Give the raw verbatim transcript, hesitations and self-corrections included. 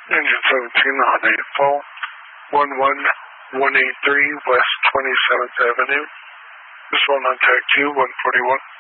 Engine seventeen on eight fall, one one one eight three West twenty-seventh Avenue. This one on tag two, one forty-one.